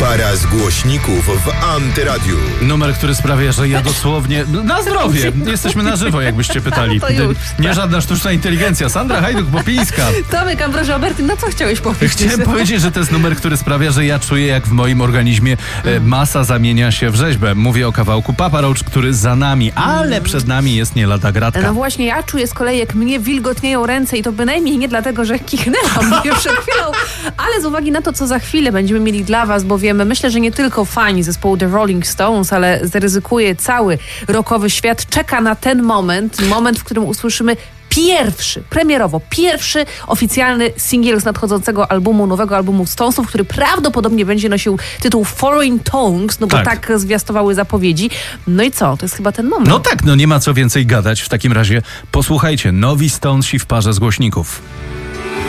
Para z głośników w Antyradiu. Numer, który sprawia, że ja dosłownie... Na zdrowie! Jesteśmy na żywo, jakbyście pytali. Nie żadna sztuczna inteligencja. Sandra Hajduk-Popińska. Tomek Ambroży-Obertyn, no co chciałeś powiedzieć? Chciałem powiedzieć, że to jest numer, który sprawia, że ja czuję, jak w moim organizmie masa zamienia się w rzeźbę. Mówię o kawałku Papa Roach, który za nami, ale przed nami jest nie lada gratka. No właśnie, ja czuję z kolei, jak mnie wilgotnieją ręce i to bynajmniej nie dlatego, że kichnęłam mnie przed chwilą, ale z uwagi na to, co za chwilę będziemy mieli dla was, bo wiemy, myślę, że nie tylko fani zespołu The Rolling Stones, ale zaryzykuje cały rockowy świat, czeka na ten moment, w którym usłyszymy premierowo pierwszy oficjalny singiel z nadchodzącego nowego albumu Stonesów, który prawdopodobnie będzie nosił tytuł Foreign Tongues, no bo tak zwiastowały zapowiedzi. No i co? To jest chyba ten moment. No tak, no nie ma co więcej gadać. W takim razie posłuchajcie, nowi Stonesi w parze z głośników.